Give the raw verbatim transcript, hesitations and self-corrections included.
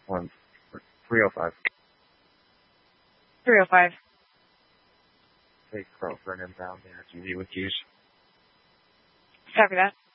One, three oh five. three oh five. Take Crow for an inbound. Yeah, G V with keys. Copy that.